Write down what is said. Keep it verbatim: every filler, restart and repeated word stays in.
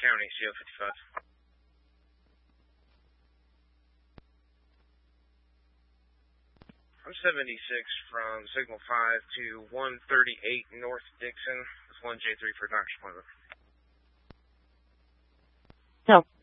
County, C O fifty-five. I'm seventy-six from Signal five to one thirty-eight North Dixon. That's one J three for doctor's appointment. No.